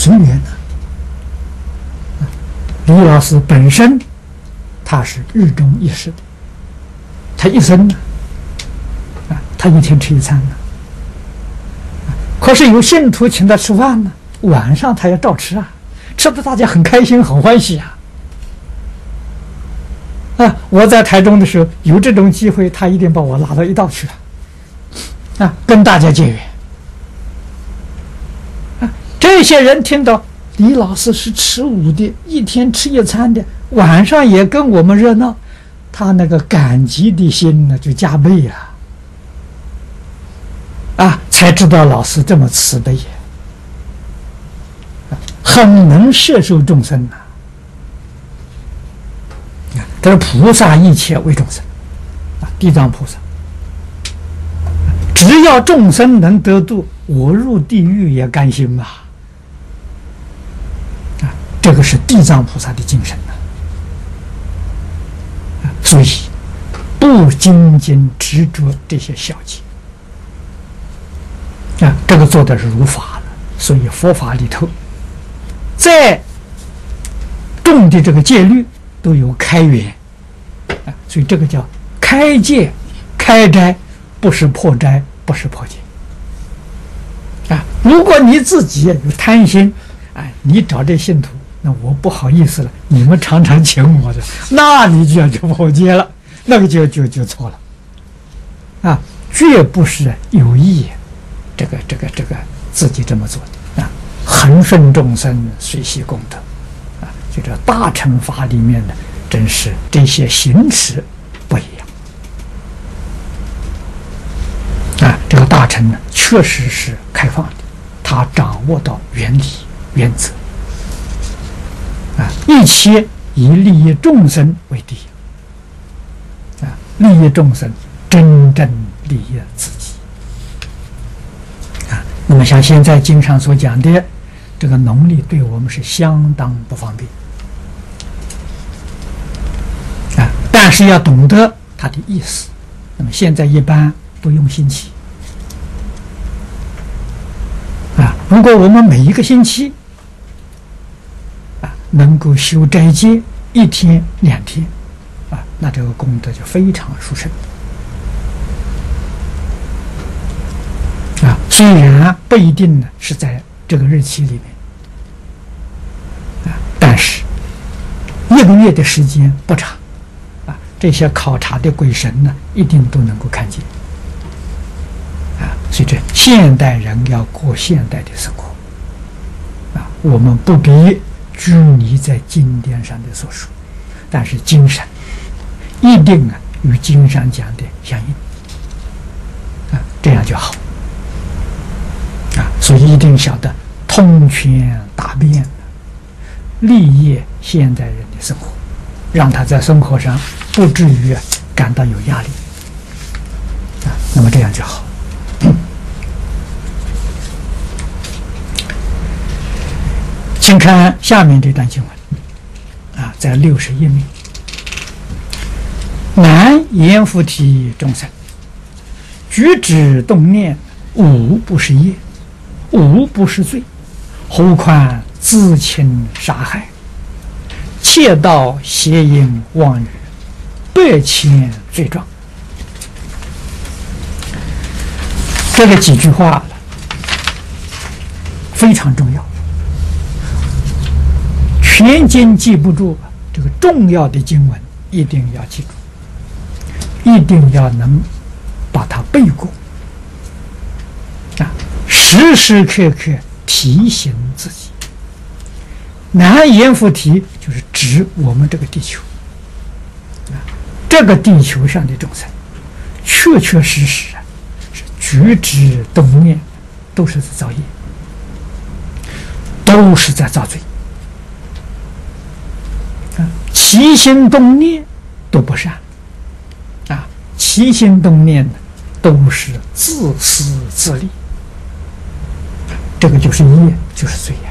情缘呢？李老师本身他是日中一时的，他一生呢，他一天吃一餐呢。可是有信徒请他吃饭呢，晚上他要照吃啊，吃的大家很开心很欢喜啊。我在台中的时候有这种机会，他一定把我拉到一道去了，跟大家结缘。这些人听到李老师是吃午的，一天吃一餐的，晚上也跟我们热闹，他那个感激的心呢就加倍才知道老师这么慈悲很能摄受众生他说菩萨一切为众生地藏菩萨，只要众生能得度，我入地狱也甘心这个是地藏菩萨的精神所以不仅仅执着这些小节这个做的是如法了。所以佛法里头再重的这个戒律都有开源所以这个叫开戒开斋，不是破斋，不是破戒如果你自己有贪心你找这信徒，那我不好意思了，你们常常请我的，那你就要去破戒了，那个就错了绝不是有意这个自己这么做的恒顺众生，随喜功德就这大乘法里面呢，真是这些行持不一样这个大乘呢确实是开放的，他掌握到原理原则一切以利益众生为第一利益众生，真正利益自己那么像现在经上所讲的，这个农历对我们是相当不方便但是要懂得它的意思。那么现在一般不用星期如果我们每一个星期能够修斋戒1天2天那这个功德就非常殊胜虽然不一定呢是在这个日期里面但是1个月的时间不长这些考察的鬼神呢一定都能够看见所以这现代人要过现代的生活我们不必拘泥在经典上的所述，但是精神一定与经上讲的相应这样就好所以一定晓得通权达变，利益现代人的生活，让他在生活上不至于感到有压力那么这样就好请看下面这段经文在60页面。南阎浮提众生，举止动念，无不是业，无不是罪，何况自轻杀害，窃盗邪淫妄语，100千罪状。这个几句话非常重要，全经记不住，这个重要的经文一定要记住，一定要能把它背过时时刻刻提醒自己。南阎浮提就是指我们这个地球这个地球上的众生确确实实是举止动念都是在造业，都是在造罪起心动念都不善起心动念都是自私自利，这个就是业，就是罪